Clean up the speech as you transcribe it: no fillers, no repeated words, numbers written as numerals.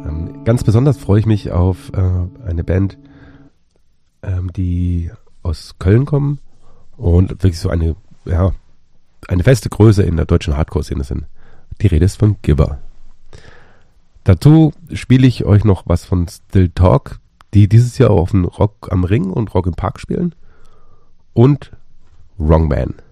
Ganz besonders freue ich mich auf eine Band, die aus Köln kommen und wirklich so eine feste Größe in der deutschen Hardcore-Szene sind. Die Rede ist von Gibber. Dazu spiele ich euch noch was von Still Talk, die dieses Jahr auf dem Rock am Ring und Rock im Park spielen. Und Wrong Man.